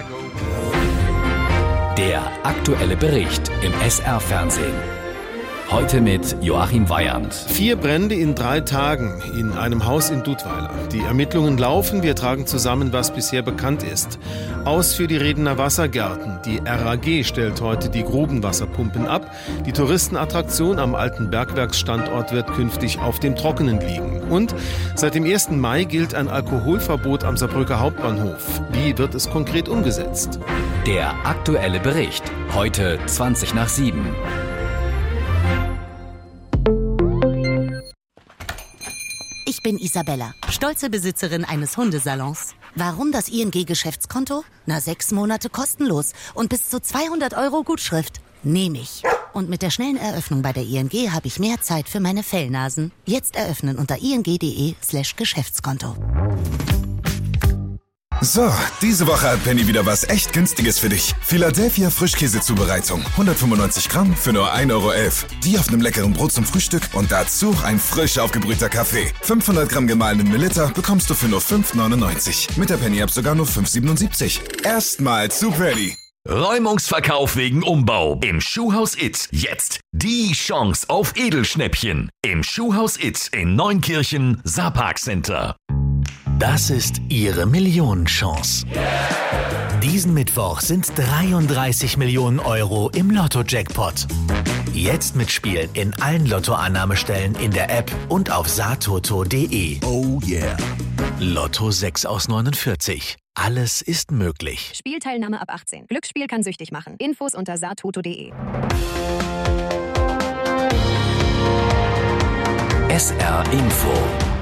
Der aktuelle Bericht im SR-Fernsehen. Heute mit Joachim Weyand. 4 Brände in 3 Tagen in einem Haus in Dudweiler. Die Ermittlungen laufen. Wir tragen zusammen, was bisher bekannt ist. Aus für die Redener Wassergärten. Die RAG stellt heute die Grubenwasserpumpen ab. Die Touristenattraktion am alten Bergwerksstandort wird künftig auf dem Trockenen liegen. Und seit dem 1. Mai gilt ein Alkoholverbot am Saarbrücker Hauptbahnhof. Wie wird es konkret umgesetzt? Der aktuelle Bericht. Heute 7:20. Ich bin Isabella, stolze Besitzerin eines Hundesalons. Warum das ING-Geschäftskonto? 6 Monate kostenlos und bis zu 200 € Gutschrift. Nehme ich. Und mit der schnellen Eröffnung bei der ING habe ich mehr Zeit für meine Fellnasen. Jetzt eröffnen unter ing.de/Geschäftskonto. So, diese Woche hat Penny wieder was echt Günstiges für dich. Philadelphia Frischkäsezubereitung. 195 Gramm für nur 1,11 €. Die auf einem leckeren Brot zum Frühstück und dazu ein frisch aufgebrühter Kaffee. 500 Gramm gemahlenen Milliliter bekommst du für nur 5,99 €. Mit der Penny-App sogar nur 5,77 €. Erstmal zu Penny. Räumungsverkauf wegen Umbau im Schuhhaus It. Jetzt die Chance auf Edelschnäppchen im Schuhhaus It in Neunkirchen, Saarparkcenter. Das ist Ihre Millionenchance. Diesen Mittwoch sind 33 Millionen € im Lotto-Jackpot. Jetzt mitspielen in allen Lottoannahmestellen in der App und auf saartoto.de. Oh yeah. Lotto 6 aus 49. Alles ist möglich. Spielteilnahme ab 18. Glücksspiel kann süchtig machen. Infos unter saartoto.de. SR Info.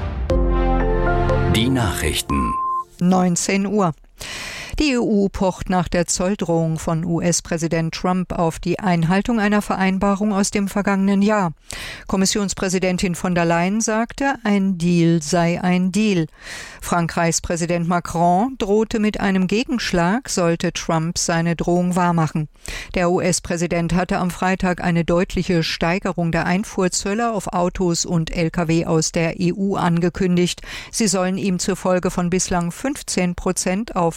Die Nachrichten. 19 Uhr. Die EU pocht nach der Zolldrohung von US-Präsident Trump auf die Einhaltung einer Vereinbarung aus dem vergangenen Jahr. Kommissionspräsidentin von der Leyen sagte, ein Deal sei ein Deal. Frankreichs Präsident Macron drohte mit einem Gegenschlag, sollte Trump seine Drohung wahrmachen. Der US-Präsident hatte am Freitag eine deutliche Steigerung der Einfuhrzölle auf Autos und Lkw aus der EU angekündigt. Sie sollen ihm zufolge von bislang 15% auf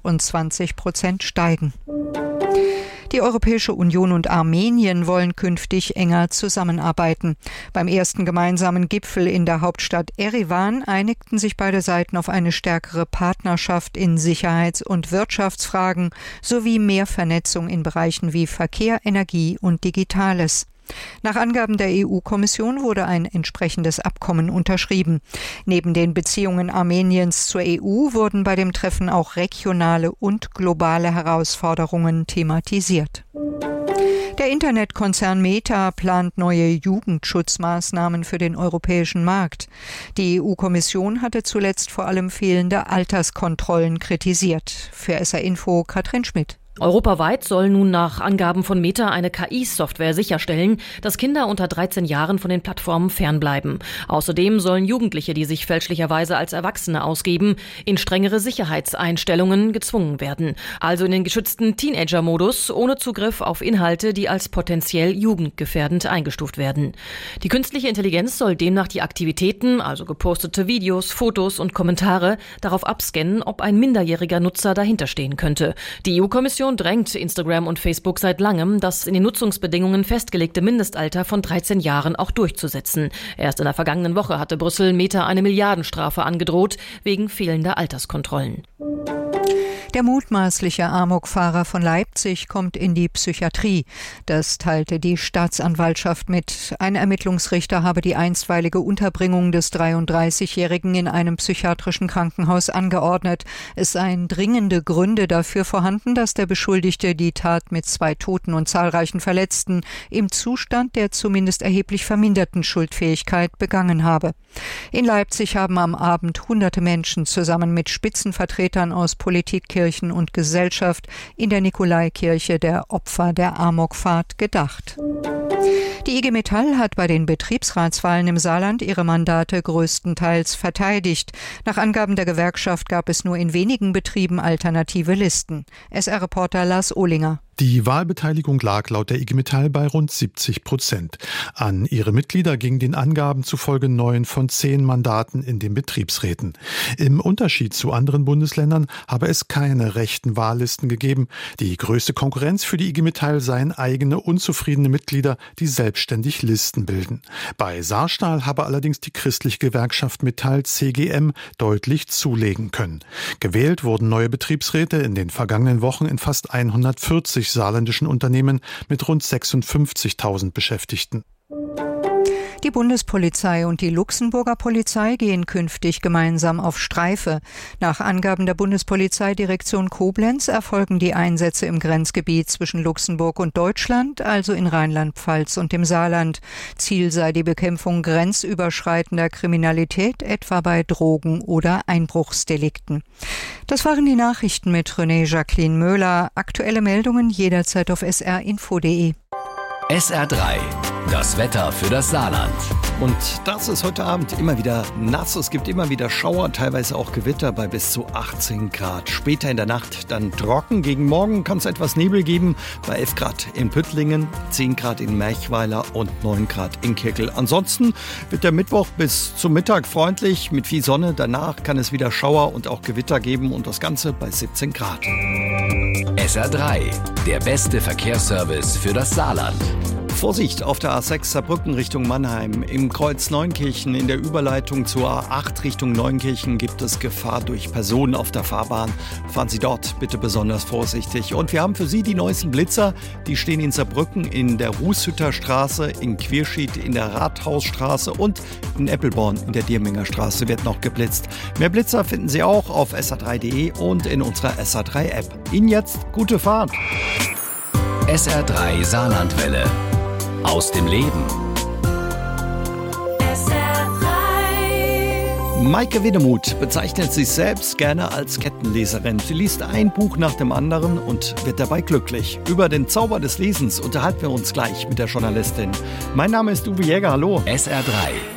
25% steigen. Die Europäische Union und Armenien wollen künftig enger zusammenarbeiten. Beim ersten gemeinsamen Gipfel in der Hauptstadt Erivan einigten sich beide Seiten auf eine stärkere Partnerschaft in Sicherheits- und Wirtschaftsfragen sowie mehr Vernetzung in Bereichen wie Verkehr, Energie und Digitales. Nach Angaben der EU-Kommission wurde ein entsprechendes Abkommen unterschrieben. Neben den Beziehungen Armeniens zur EU wurden bei dem Treffen auch regionale und globale Herausforderungen thematisiert. Der Internetkonzern Meta plant neue Jugendschutzmaßnahmen für den europäischen Markt. Die EU-Kommission hatte zuletzt vor allem fehlende Alterskontrollen kritisiert. Für SR Info Katrin Schmidt. Europaweit soll nun nach Angaben von Meta eine KI-Software sicherstellen, dass Kinder unter 13 Jahren von den Plattformen fernbleiben. Außerdem sollen Jugendliche, die sich fälschlicherweise als Erwachsene ausgeben, in strengere Sicherheitseinstellungen gezwungen werden. Also in den geschützten Teenager-Modus, ohne Zugriff auf Inhalte, die als potenziell jugendgefährdend eingestuft werden. Die künstliche Intelligenz soll demnach die Aktivitäten, also gepostete Videos, Fotos und Kommentare, darauf abscannen, ob ein minderjähriger Nutzer dahinterstehen könnte. Die EU-Kommission drängt Instagram und Facebook seit langem, das in den Nutzungsbedingungen festgelegte Mindestalter von 13 Jahren auch durchzusetzen. Erst in der vergangenen Woche hatte Brüssel Meta eine Milliardenstrafe angedroht, wegen fehlender Alterskontrollen. Der mutmaßliche Amokfahrer von Leipzig kommt in die Psychiatrie. Das teilte die Staatsanwaltschaft mit. Ein Ermittlungsrichter habe die einstweilige Unterbringung des 33-Jährigen in einem psychiatrischen Krankenhaus angeordnet. Es seien dringende Gründe dafür vorhanden, dass der Beschuldigte die Tat mit 2 Toten und zahlreichen Verletzten im Zustand der zumindest erheblich verminderten Schuldfähigkeit begangen habe. In Leipzig haben am Abend hunderte Menschen zusammen mit Spitzenvertretern aus Politik, Kirchen und Gesellschaft in der Nikolaikirche der Opfer der Amokfahrt gedacht. Die IG Metall hat bei den Betriebsratswahlen im Saarland ihre Mandate größtenteils verteidigt. Nach Angaben der Gewerkschaft gab es nur in wenigen Betrieben alternative Listen. SR-Reporter Lars Ohlinger. Die Wahlbeteiligung lag laut der IG Metall bei rund 70%. An ihre Mitglieder gingen den Angaben zufolge 9 von 10 Mandaten in den Betriebsräten. Im Unterschied zu anderen Bundesländern habe es keine rechten Wahllisten gegeben. Die größte Konkurrenz für die IG Metall seien eigene unzufriedene Mitglieder, die selbstständig Listen bilden. Bei Saarstahl habe allerdings die christliche Gewerkschaft Metall CGM deutlich zulegen können. Gewählt wurden neue Betriebsräte in den vergangenen Wochen in fast 140 saarländischen Unternehmen mit rund 56.000 Beschäftigten. Die Bundespolizei und die Luxemburger Polizei gehen künftig gemeinsam auf Streife. Nach Angaben der Bundespolizeidirektion Koblenz erfolgen die Einsätze im Grenzgebiet zwischen Luxemburg und Deutschland, also in Rheinland-Pfalz und dem Saarland. Ziel sei die Bekämpfung grenzüberschreitender Kriminalität, etwa bei Drogen- oder Einbruchsdelikten. Das waren die Nachrichten mit René Jacqueline Möhler. Aktuelle Meldungen jederzeit auf srinfo.de. SR3, das Wetter für das Saarland. Und das ist heute Abend immer wieder nass. Es gibt immer wieder Schauer, teilweise auch Gewitter bei bis zu 18 Grad. Später in der Nacht dann trocken. Gegen Morgen kann es etwas Nebel geben. Bei 11 Grad in Püttlingen, 10 Grad in Merchweiler und 9 Grad in Kirkel. Ansonsten wird der Mittwoch bis zum Mittag freundlich mit viel Sonne. Danach kann es wieder Schauer und auch Gewitter geben und das Ganze bei 17 Grad. SR3, der beste Verkehrsservice für das Saarland. Vorsicht auf der A6 Saarbrücken Richtung Mannheim. Im Kreuz Neunkirchen in der Überleitung zur A8 Richtung Neunkirchen gibt es Gefahr durch Personen auf der Fahrbahn. Fahren Sie dort bitte besonders vorsichtig. Und wir haben für Sie die neuesten Blitzer. Die stehen in Saarbrücken in der Rußhütter Straße, in Quierschied in der Rathausstraße und in Eppelborn in der Diermenger Straße wird noch geblitzt. Mehr Blitzer finden Sie auch auf sr3.de und in unserer SR3-App. Ihnen jetzt gute Fahrt. SR3 Saarlandwelle. Aus dem Leben. Maike Winnemuth bezeichnet sich selbst gerne als Kettenleserin. Sie liest ein Buch nach dem anderen und wird dabei glücklich. Über den Zauber des Lesens unterhalten wir uns gleich mit der Journalistin. Mein Name ist Uwe Jäger, hallo. SR3